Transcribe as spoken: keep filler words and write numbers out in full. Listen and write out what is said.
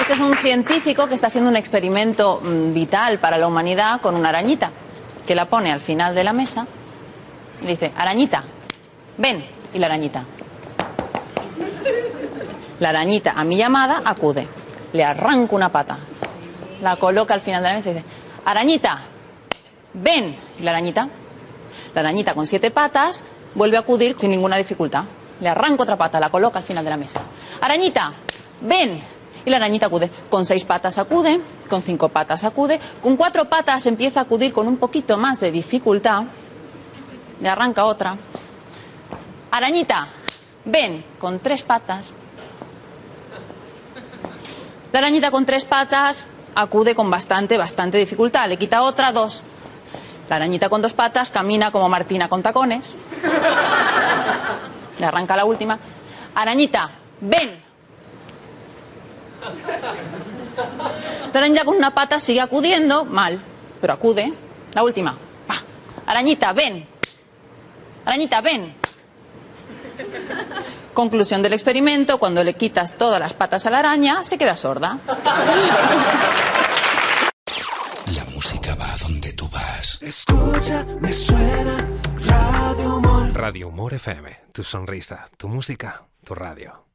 Este es un científico que está haciendo un experimento mm, vital para la humanidad con una arañita, que la pone al final de la mesa y le dice, arañita, ven. Y la arañita. La arañita, a mi llamada, acude. Le arranca una pata. La coloca al final de la mesa y dice, arañita, ven. Y la arañita. La arañita con siete patas vuelve a acudir sin ninguna dificultad. Le arranca otra pata, la coloca al final de la mesa. Arañita, ven. Y la arañita acude. Con seis patas acude, con cinco patas acude, con cuatro patas empieza a acudir con un poquito más de dificultad. Le arranca otra. Arañita, ven, con tres patas. La arañita con tres patas acude con bastante, bastante dificultad. Le quita otra, dos. La arañita con dos patas camina como Martina con tacones. Le arranca la última. Arañita, ven. La arañita con una pata sigue acudiendo, mal, pero acude. La última. ¡Pah! Arañita, ven. Arañita, ven. Conclusión del experimento, cuando le quitas todas las patas a la araña, se queda sorda. La música va a donde tú vas. Escucha, me suena Radio Humor. Radio Humor F M, tu sonrisa, tu música, tu radio.